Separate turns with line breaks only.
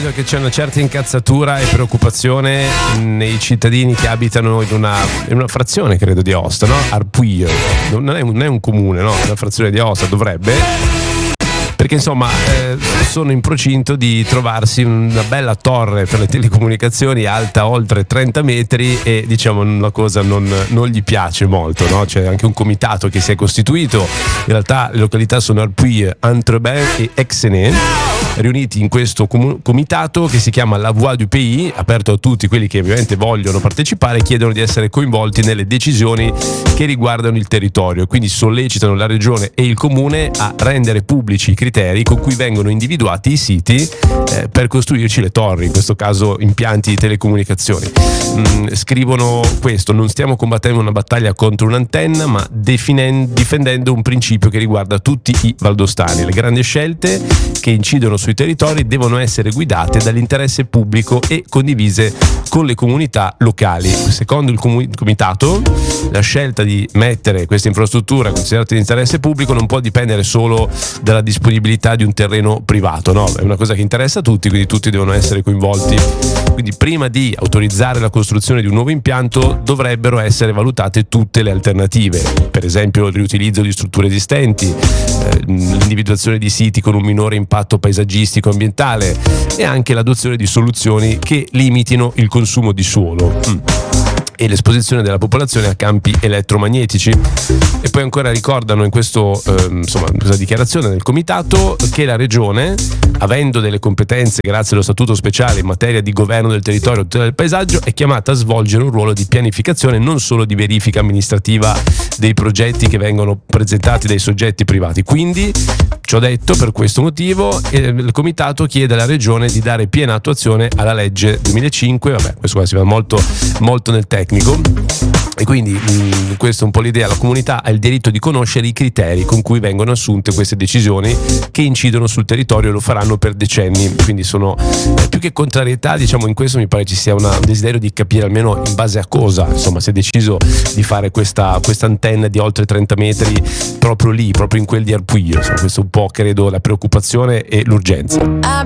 vedo che c'è una certa incazzatura e preoccupazione nei cittadini che abitano in una frazione, credo, di Aosta, no? Arpuio, non è un comune, no? È una frazione di Aosta, dovrebbe. Perché insomma sono in procinto di trovarsi una bella torre per le telecomunicazioni alta oltre 30 metri e diciamo una cosa non gli piace molto, no? C'è anche un comitato che si è costituito, in realtà le località sono Arpuy, Entrebert e Exené, riuniti in questo comitato che si chiama La Voix du Pays, aperto a tutti quelli che ovviamente vogliono partecipare e chiedono di essere coinvolti nelle decisioni che riguardano il territorio, quindi sollecitano la regione e il comune a rendere pubblici i criteri con cui vengono individuati i siti per costruirci le torri, in questo caso impianti di telecomunicazioni. Scrivono questo: non stiamo combattendo una battaglia contro un'antenna, ma difendendo un principio che riguarda tutti i valdostani. Le grandi scelte che incidono sui territori devono essere guidate dall'interesse pubblico e condivise con le comunità locali. Secondo il comitato, la scelta di mettere questa infrastruttura considerata di interesse pubblico non può dipendere solo dalla disponibilità di un terreno privato, no? È una cosa che interessa a tutti, quindi tutti devono essere coinvolti. Quindi prima di autorizzare la costruzione di un nuovo impianto dovrebbero essere valutate tutte le alternative, per esempio il riutilizzo di strutture esistenti, l'individuazione di siti con un minore impatto paesaggistico ambientale e anche l'adozione di soluzioni che limitino il consumo di suolo e l'esposizione della popolazione a campi elettromagnetici. E poi ancora ricordano in questo questa dichiarazione del comitato che la regione, avendo delle competenze grazie allo statuto speciale in materia di governo del territorio e tutela del paesaggio, è chiamata a svolgere un ruolo di pianificazione, non solo di verifica amministrativa dei progetti che vengono presentati dai soggetti privati. Quindi, ciò detto, per questo motivo il comitato chiede alla regione di dare piena attuazione alla legge 2005, questo qua si va molto nel tecnico, e quindi questa è un po' l'idea. La comunità ha il diritto di conoscere i criteri con cui vengono assunte queste decisioni che incidono sul territorio e lo faranno per decenni, quindi sono più che contrarietà, diciamo, in questo mi pare ci sia un desiderio di capire almeno in base a cosa, insomma, si è deciso di fare questa antenna di oltre 30 metri proprio lì, proprio in quel di Arpuy. Insomma, questo è un po', credo, la preoccupazione e l'urgenza.